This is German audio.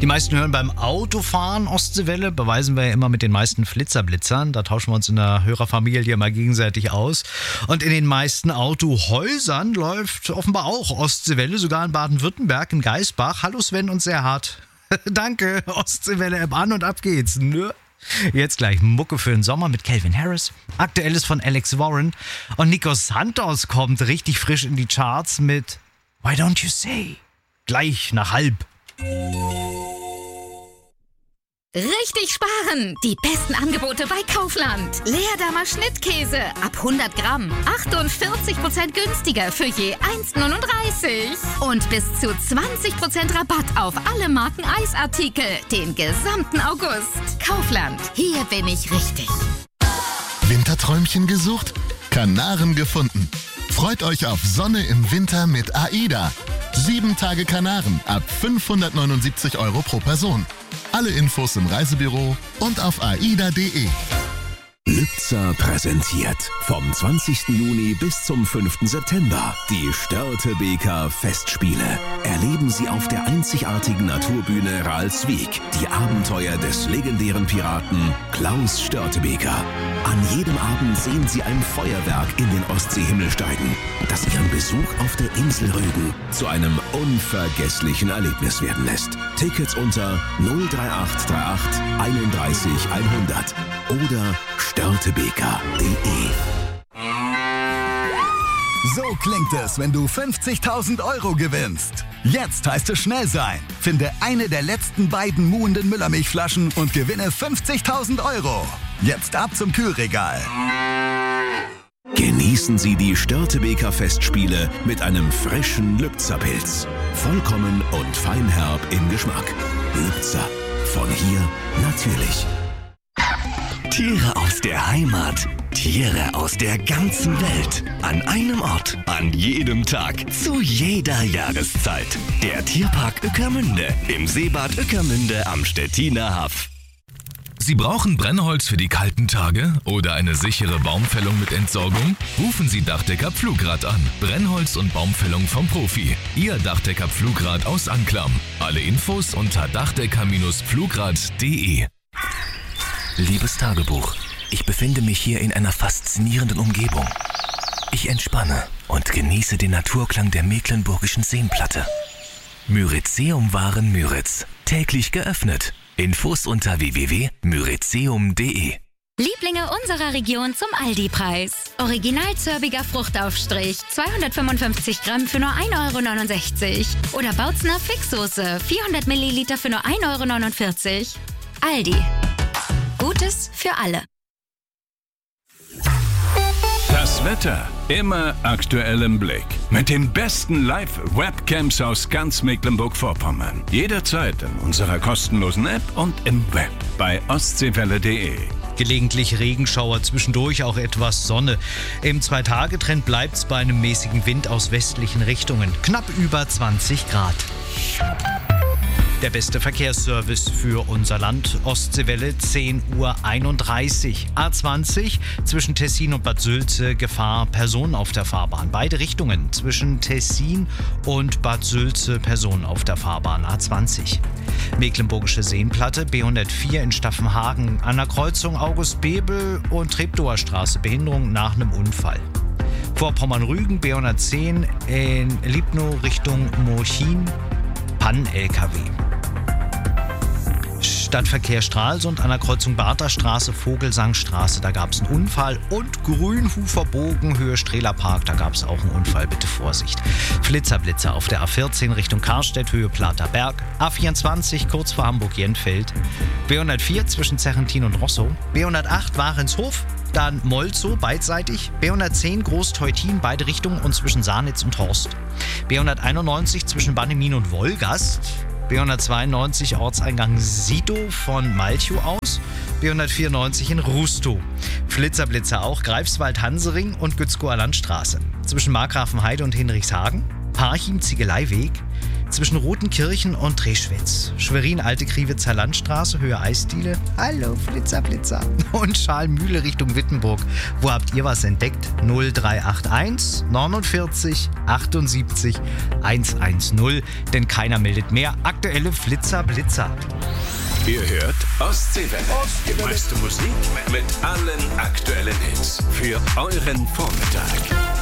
Die meisten hören beim Autofahren Ostseewelle, beweisen wir ja immer mit den meisten Flitzerblitzern. Da tauschen wir uns in der Hörerfamilie mal gegenseitig aus. Und in den meisten Autohäusern läuft offenbar auch Ostseewelle, sogar in Baden-Württemberg, in Geisbach. Hallo Sven und Serhard. Danke, Ostseewelle-App an und ab geht's. Nö. Jetzt gleich Mucke für den Sommer mit Calvin Harris. Aktuelles von Alex Warren. Und Nico Santos kommt richtig frisch in die Charts mit Why Don't You Say? Gleich nach halb. Richtig sparen! Die besten Angebote bei Kaufland. Leerdammer Schnittkäse ab 100 Gramm. 48% günstiger für je 1,39. Und bis zu 20% Rabatt auf alle Marken Eisartikel. Den gesamten August. Kaufland. Hier bin ich richtig. Winterträumchen gesucht? Kanaren gefunden. Freut euch auf Sonne im Winter mit AIDA. 7 Tage Kanaren ab 579 € pro Person. Alle Infos im Reisebüro und auf aida.de. Lübzer präsentiert vom 20. Juni bis zum 5. September die Störtebeker Festspiele. Erleben Sie auf der einzigartigen Naturbühne Ralswiek die Abenteuer des legendären Piraten Klaus Störtebeker. An jedem Abend sehen Sie ein Feuerwerk in den Ostseehimmel steigen, das Ihren Besuch auf der Insel Rügen zu einem unvergesslichen Erlebnis werden lässt. Tickets unter 03838 31 100 oder störtebeker.de. So klingt es, wenn du 50.000 € gewinnst. Jetzt heißt es schnell sein. Finde eine der letzten beiden muhenden Müllermilchflaschen und gewinne 50.000 €. Jetzt ab zum Kühlregal. Genießen Sie die Störtebeker Festspiele mit einem frischen Lübzer-Pilz. Vollkommen und feinherb im Geschmack. Lübzer. Von hier natürlich. Tiere aus der Heimat. Tiere aus der ganzen Welt. An einem Ort, an jedem Tag, zu jeder Jahreszeit. Der Tierpark Ueckermünde im Seebad Ueckermünde am Stettiner Haff. Sie brauchen Brennholz für die kalten Tage oder eine sichere Baumfällung mit Entsorgung? Rufen Sie Dachdecker Pflugrad an. Brennholz und Baumfällung vom Profi. Ihr Dachdecker Pflugrad aus Anklam. Alle Infos unter dachdecker-pflugrad.de. Liebes Tagebuch, ich befinde mich hier in einer faszinierenden Umgebung. Ich entspanne und genieße den Naturklang der mecklenburgischen Seenplatte. Myrizeum Waren täglich geöffnet. Infos unter www.myrizeum.de. Lieblinge unserer Region zum Aldi-Preis. Original zörbiger Fruchtaufstrich, 255 Gramm für nur 1,69 €. Oder Bautzner Fixsoße, 400 Milliliter für nur 1,49 €. Aldi. Gutes für alle. Das Wetter immer aktuell im Blick. Mit den besten Live-Webcams aus ganz Mecklenburg-Vorpommern. Jederzeit in unserer kostenlosen App und im Web bei ostseewelle.de. Gelegentlich Regenschauer, zwischendurch auch etwas Sonne. Im 2-Tage-Trend bleibt es bei einem mäßigen Wind aus westlichen Richtungen. Knapp über 20 Grad. Der beste Verkehrsservice für unser Land. Ostseewelle 10:31 Uhr. A20 zwischen Tessin und Bad Sülze Gefahr Personen auf der Fahrbahn. Beide Richtungen zwischen Tessin und Bad Sülze Personen auf der Fahrbahn. A20. Mecklenburgische Seenplatte B104 in Staffenhagen. An der Kreuzung August Bebel und Treptower Straße. Behinderung nach einem Unfall. Vorpommern-Rügen B110 in Liebnow Richtung Murchin. Pann-LKW. Stadtverkehr Stralsund an der Kreuzung Bartherstraße, Vogelsangstraße, da gab es einen Unfall. Und Grünhuferbogen, Höhe Strehlerpark, da gab es auch einen Unfall, bitte Vorsicht. Flitzerblitzer auf der A14 Richtung Karstedt, Höhe Platerberg. A24 kurz vor Hamburg-Jenfeld. B104 zwischen Zerrentin und Rosso. B108 Warenshof, dann Molzow beidseitig. B110 Groß-Teutin, beide Richtungen und zwischen Sarnitz und Horst. B191 zwischen Bannemin und Wolgast. B192 Ortseingang Sidow von Malchow aus. B194 in Rustow. Flitzerblitzer auch Greifswald-Hansering und Gützkower Landstraße. Zwischen Markgrafenheide und Hinrichshagen. Parchim Ziegeleiweg. zwischen Rotenkirchen und Treschwitz. Schwerin, Alte Kriwitzer Landstraße, Höhe Eisdiele. Hallo, Flitzer, Blitzer. Und Schalmühle Richtung Wittenburg. Wo habt ihr was entdeckt? 0381 49 78 110. Denn keiner meldet mehr. Aktuelle Flitzer, Blitzer. Ihr hört Ostseewelle. Die meiste Musik mit allen aktuellen Hits für euren Vormittag.